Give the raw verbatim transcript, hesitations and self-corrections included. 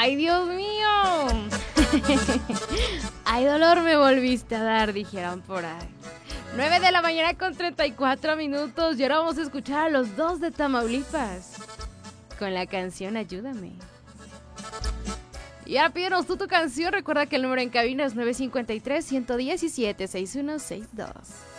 ¡Ay, Dios mío! ¡Ay, dolor me volviste a dar!, dijeron por ahí. nueve de la mañana con treinta y cuatro minutos. Y ahora vamos a escuchar a los dos de Tamaulipas con la canción Ayúdame. Y ahora pídenos tú tu canción. Recuerda que el número en cabina es nueve cinco tres, uno uno siete, seis uno seis dos.